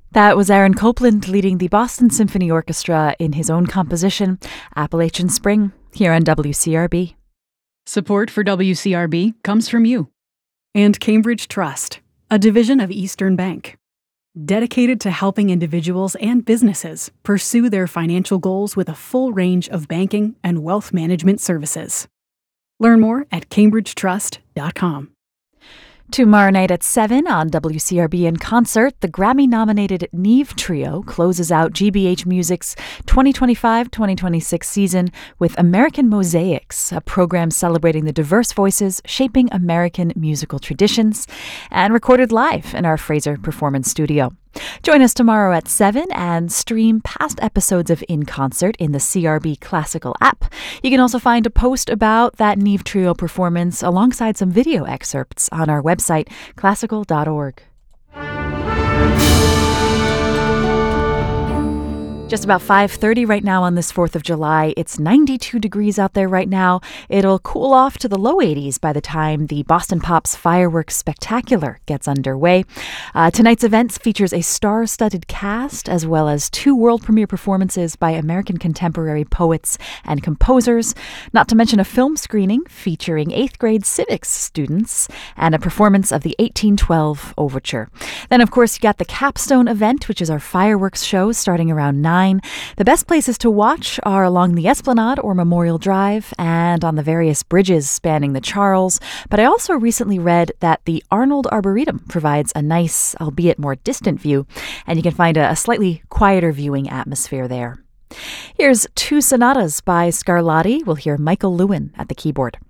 That was Aaron Copland leading the Boston Symphony Orchestra in his own composition, Appalachian Spring, here on WCRB. Support for WCRB comes from you. And Cambridge Trust, a division of Eastern Bank, dedicated to helping individuals and businesses pursue their financial goals with a full range of banking and wealth management services. Learn more at cambridgetrust.com. Tomorrow night at 7 on WCRB in Concert, the Grammy-nominated Neve Trio closes out GBH Music's 2025-2026 season with American Mosaics, a program celebrating the diverse voices shaping American musical traditions, and recorded live in our Fraser Performance Studio. Join us tomorrow at 7 and stream past episodes of In Concert in the CRB Classical app. You can also find a post about that Neve Trio performance alongside some video excerpts on our website, classical.org. Just about 5:30 right now on this 4th of July. It's 92 degrees out there right now. It'll cool off to the low 80s by the time the Boston Pops Fireworks Spectacular gets underway. Tonight's event features a star-studded cast as well as 2 world premiere performances by American contemporary poets and composers, not to mention a film screening featuring 8th grade civics students and a performance of the 1812 Overture. Then, of course, you got the capstone event, which is our fireworks show starting around 9. The best places to watch are along the Esplanade or Memorial Drive and on the various bridges spanning the Charles. But I also recently read that the Arnold Arboretum provides a nice, albeit more distant view, and you can find a slightly quieter viewing atmosphere there. Here's 2 sonatas by Scarlatti. We'll hear Michael Lewin at the keyboard.